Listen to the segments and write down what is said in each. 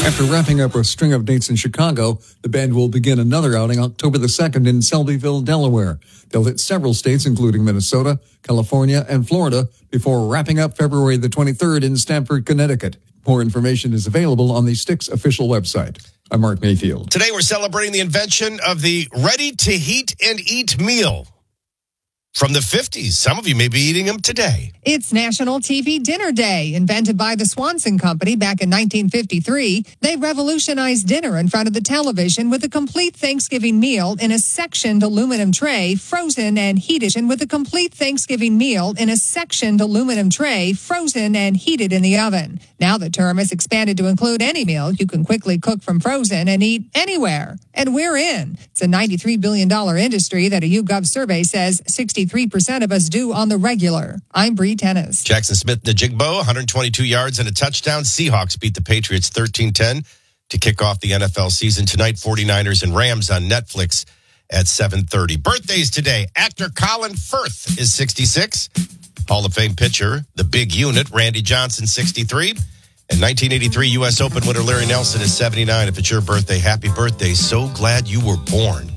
After wrapping up a string of dates in Chicago, the band will begin another outing October the 2nd in Selbyville, Delaware. They'll hit several states, including Minnesota, California, and Florida, before wrapping up February the 23rd in Stamford, Connecticut. More information is available on the Styx official website. I'm Mark Mayfield. Today we're celebrating the invention of the ready-to-heat and eat meal. From the 50s, some of you may be eating them today. It's National TV Dinner Day. Invented by the Swanson Company back in 1953, they revolutionized dinner in front of the television with a complete Thanksgiving meal in a sectioned aluminum tray, frozen and heated. With a complete Thanksgiving meal in a sectioned aluminum tray, frozen and heated in the oven. Now the term has expanded to include any meal you can quickly cook from frozen and eat anywhere. And we're in. It's a $93 billion industry that a YouGov survey says 63% of us do on the regular. I'm Bree Tennis. Jackson Smith-Njigba, 122 yards and a touchdown. Seahawks beat the Patriots 13-10 to kick off the NFL season tonight. 49ers and Rams on Netflix at 7:30. Birthdays today. Actor Colin Firth is 66. Hall of Fame pitcher, the big unit, Randy Johnson, 63. And 1983 U.S. Open winner Larry Nelson is 79. If it's your birthday, happy birthday. So glad you were born.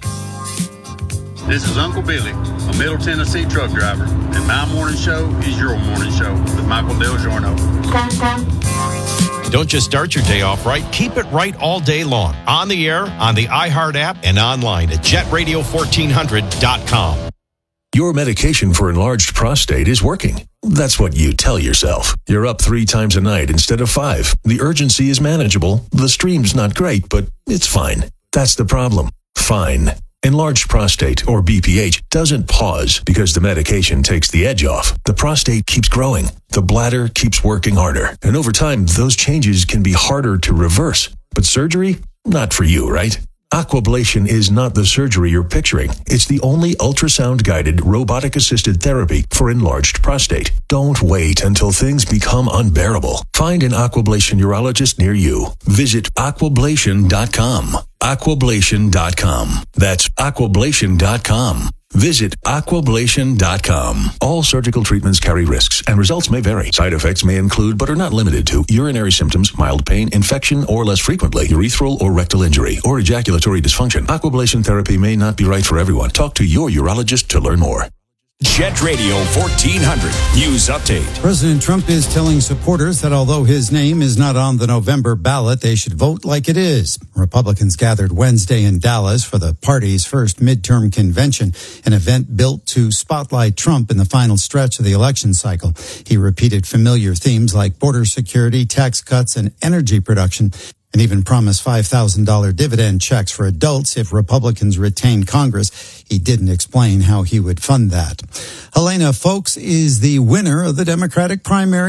This is Uncle Billy, a Middle Tennessee truck driver, and my morning show is your morning show with Michael Del Giorno. Don't just start your day off right. Keep it right all day long. On the air, on the iHeart app, and online at jetradio1400.com. Your medication for enlarged prostate is working. That's what you tell yourself. You're up 3 times a night instead of 5. The urgency is manageable. The stream's not great, but it's fine. That's the problem. Fine. Enlarged prostate, or BPH, doesn't pause because the medication takes the edge off. The prostate keeps growing. The bladder keeps working harder. And over time, those changes can be harder to reverse. But surgery? Not for you, right? Aquablation is not the surgery you're picturing. It's the only ultrasound-guided, robotic-assisted therapy for enlarged prostate. Don't wait until things become unbearable. Find an Aquablation urologist near you. Visit aquablation.com. Aquablation.com. That's aquablation.com. Visit aquablation.com. All surgical treatments carry risks, and results may vary. Side effects may include, but are not limited to, urinary symptoms, mild pain, infection, or less frequently, urethral or rectal injury, or ejaculatory dysfunction. Aquablation therapy may not be right for everyone. Talk to your urologist to learn more. Jet Radio 1400 News Update. President Trump is telling supporters that although his name is not on the November ballot, they should vote like it is. Republicans gathered Wednesday in Dallas for the party's first midterm convention, an event built to spotlight Trump in the final stretch of the election cycle. He repeated familiar themes like border security, tax cuts, and energy production, and even promised $5,000 dividend checks for adults if Republicans retain Congress. He didn't explain how he would fund that. Helena Foulkes is the winner of the Democratic primary.